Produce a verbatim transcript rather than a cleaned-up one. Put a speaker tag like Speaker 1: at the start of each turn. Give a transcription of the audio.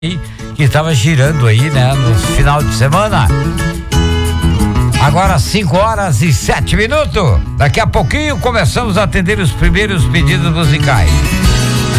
Speaker 1: que estava girando aí, né, no final de semana. Agora cinco horas e sete minutos. Daqui a pouquinho começamos a atender os primeiros pedidos musicais.